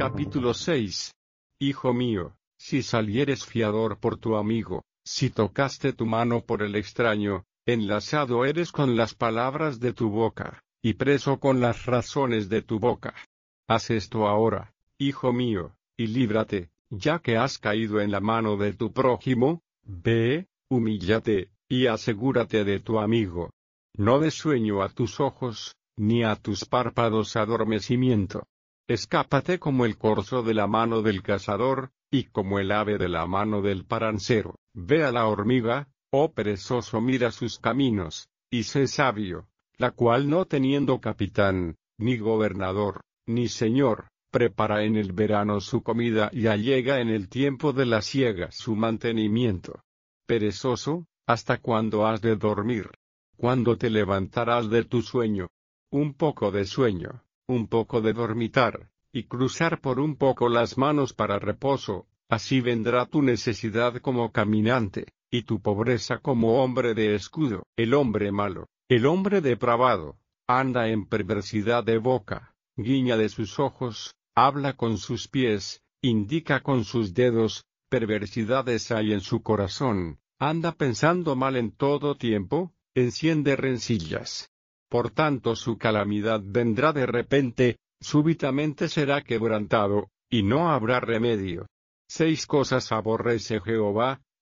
Capítulo 6. Hijo mío, si salieres fiador por tu amigo, si tocaste tu mano por el extraño, enlazado eres con las palabras de tu boca, y preso con las razones de tu boca. Haz esto ahora, hijo mío, y líbrate, ya que has caído en la mano de tu prójimo. Ve, humíllate, y asegúrate de tu amigo. No des sueño a tus ojos, ni a tus párpados adormecimiento. Escápate como el corzo de la mano del cazador, y como el ave de la mano del parancero. Ve a la hormiga, oh perezoso, mira sus caminos, y sé sabio, la cual no teniendo capitán, ni gobernador, ni señor, prepara en el verano su comida y allega en el tiempo de la siega su mantenimiento. Perezoso, ¿hasta cuándo has de dormir? ¿Cuándo te levantarás de tu sueño? Un poco de sueño, un poco de dormitar, y cruzar por un poco las manos para reposo, así vendrá tu necesidad como caminante, y tu pobreza como hombre de escudo. El hombre malo, el hombre depravado, anda en perversidad de boca, guiña de sus ojos, habla con sus pies, indica con sus dedos, perversidades hay en su corazón, anda pensando mal en todo tiempo, enciende rencillas. Por tanto su calamidad vendrá de repente, súbitamente será quebrantado, y no habrá remedio. 6 cosas aborrece Jehová,